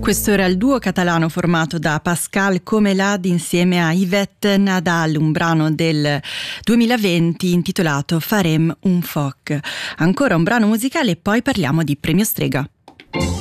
Questo era il duo catalano formato da Pascal Comelad insieme a Yvette Nadal, un brano del 2020 intitolato Farem un foc. Ancora un brano musicale e poi parliamo di Premio Strega.